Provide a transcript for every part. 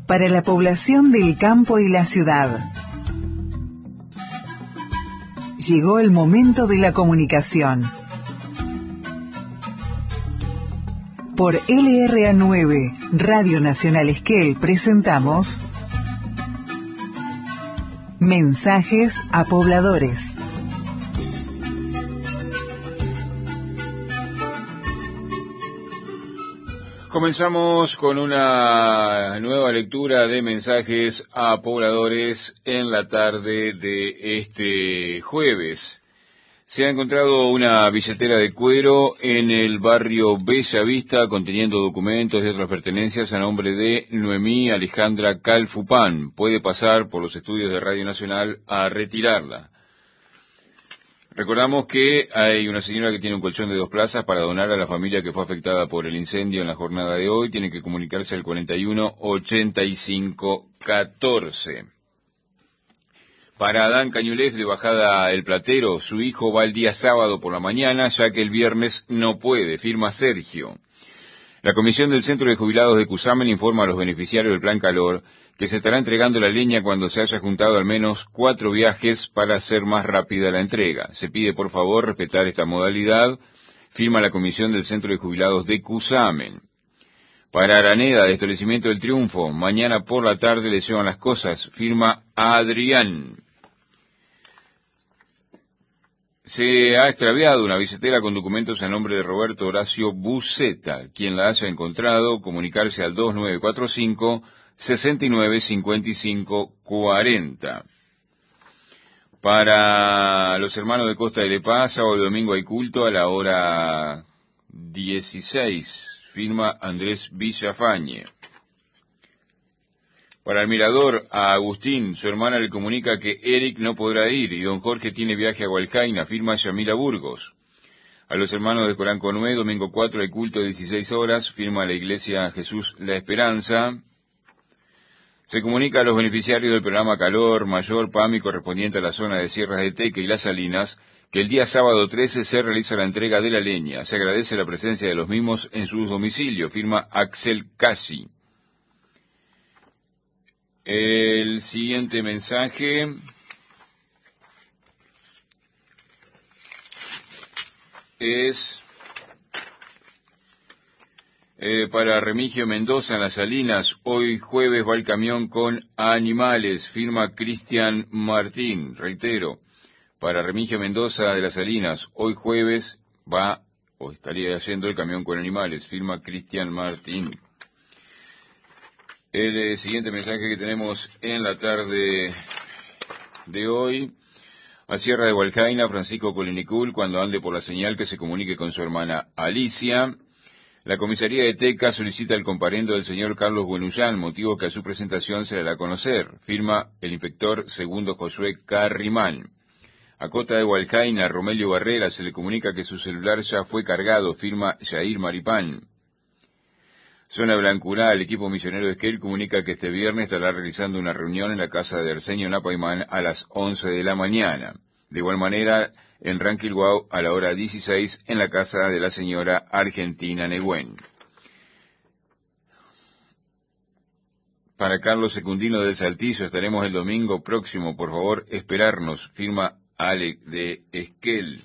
para la población del campo y la ciudad. Llegó el momento de la comunicación. Por LRA9, Radio Nacional Esquel, presentamos Mensajes a Pobladores. Comenzamos con una nueva lectura de mensajes a pobladores en la tarde de este jueves. Se ha encontrado una billetera de cuero en el barrio Bella Vista conteniendo documentos y otras pertenencias a nombre de Noemí Alejandra Calfupán. Puede pasar por los estudios de Radio Nacional a retirarla. Recordamos que hay una señora que tiene un colchón de 2 plazas para donar a la familia que fue afectada por el incendio en la jornada de hoy. Tiene que comunicarse al 41 85 14. Para Adán Cañulef de Bajada El Platero, su hijo va el día sábado por la mañana, ya que el viernes no puede, firma Sergio. La Comisión del Centro de Jubilados de Cusamen informa a los beneficiarios del Plan Calor que se estará entregando la leña cuando se haya juntado al menos 4 viajes para hacer más rápida la entrega. Se pide por favor respetar esta modalidad, firma la Comisión del Centro de Jubilados de Cusamen. Para Araneda, de Establecimiento del Triunfo, mañana por la tarde le llevan las cosas, firma Adrián. Se ha extraviado una billetera con documentos a nombre de Roberto Horacio Buceta. Quien la haya encontrado, comunicarse al 2945 69 55 40. Para los hermanos de Costa de Paz, sábado y domingo hay culto a la hora 16. Firma Andrés Villafañe. Para el Mirador, a Agustín, su hermana le comunica que Eric no podrá ir y don Jorge tiene viaje a Hualcaina, firma Yamila Burgos. A los hermanos de Coranco Nué, domingo 4 hay culto de 16 horas, firma la Iglesia Jesús La Esperanza. Se comunica a los beneficiarios del programa Calor Mayor PAMI correspondiente a la zona de Sierras de Teque y Las Salinas que el día sábado 13 se realiza la entrega de la leña. Se agradece la presencia de los mismos en sus domicilios, firma Axel Casi. El siguiente mensaje es para Remigio Mendoza en Las Salinas. Hoy jueves va el camión con animales, firma Cristian Martín. Reitero, para Remigio Mendoza de Las Salinas, hoy jueves va o estaría yendo el camión con animales, firma Cristian Martín. El siguiente mensaje que tenemos en la tarde de hoy, a Sierra de Hualcaina, Francisco Colinicul, cuando ande por la señal que se comunique con su hermana Alicia. La comisaría de Teca solicita el comparendo del señor Carlos Buenullán, motivo que a su presentación se le da a conocer. Firma el inspector segundo Josué Carrimán. A Cota de Hualcaina, Romelio Barrera, se le comunica que su celular ya fue cargado. Firma Yair Maripán. Zona Blancurá, el equipo misionero de Esquel comunica que este viernes estará realizando una reunión en la casa de Arsenio Napaimán a las 11 de la mañana. De igual manera, en Ranquilhuao a la hora 16 en la casa de la señora Argentina Negüén. Para Carlos Secundino del Saltillo, estaremos el domingo próximo, por favor, esperarnos, firma Ale de Esquel.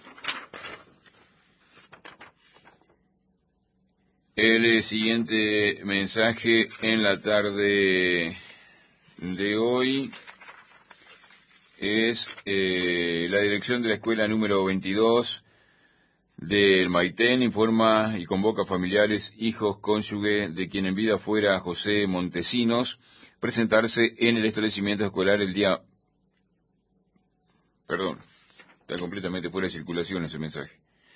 El siguiente mensaje en la tarde de hoy es la dirección de la escuela número 22 del Maitén informa y convoca familiares, hijos, cónyuge de quien en vida fuera José Montesinos, presentarse en el establecimiento escolar el día... Perdón, está completamente fuera de circulación ese mensaje.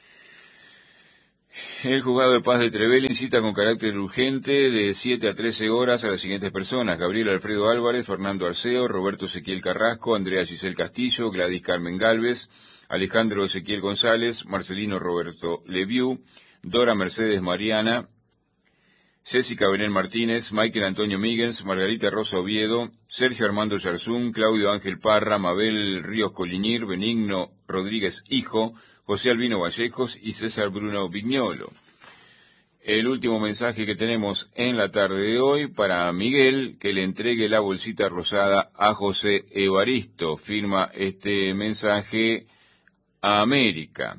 El juzgado de paz de Trevel incita con carácter urgente de 7 a 13 horas a las siguientes personas: Gabriel Alfredo Álvarez, Fernando Arceo, Roberto Ezequiel Carrasco, Andrea Giselle Castillo, Gladys Carmen Galvez, Alejandro Ezequiel González, Marcelino Roberto Leviu, Dora Mercedes Mariana, Jessica Belén Martínez, Michael Antonio Míguez, Margarita Rosa Oviedo, Sergio Armando Yarzún, Claudio Ángel Parra, Mabel Ríos Coliñir, Benigno Rodríguez Hijo, José Albino Vallejos y César Bruno Vignolo. el último mensaje que tenemos en la tarde de hoy para Miguel, que le entregue la bolsita rosada a José Evaristo. Firma este mensaje a América.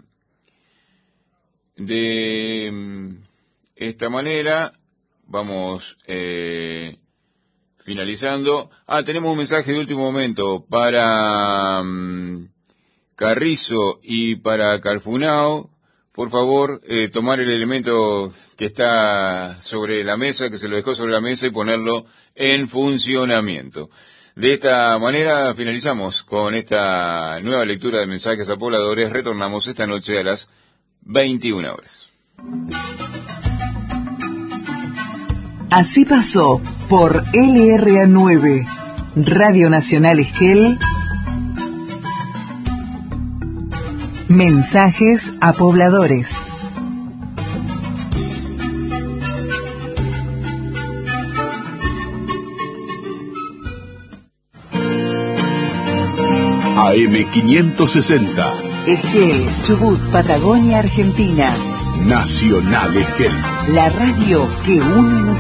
De esta manera vamos finalizando. Tenemos un mensaje de último momento para Carrizo y para Carfunao. Por favor, tomar el elemento que está sobre la mesa, que se lo dejó sobre la mesa, y ponerlo en funcionamiento. De esta manera finalizamos con esta nueva lectura de mensajes a pobladores. Retornamos esta noche a las 21 horas. Así pasó por LRA9, Radio Nacional Esquel, mensajes a pobladores. AM560. Esquel, Chubut, Patagonia, Argentina. Nacional Esquel. La radio que une